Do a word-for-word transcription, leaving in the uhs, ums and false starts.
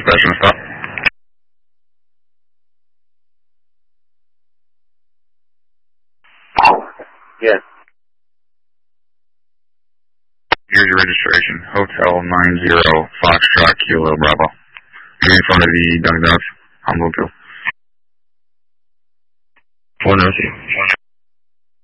Dispatch, stop. Yes. Here's your registration. Hotel nine zero Foxtrot Kilo Bravo. You're in front of the Dunkin' Donuts on Bluefield. One oh two.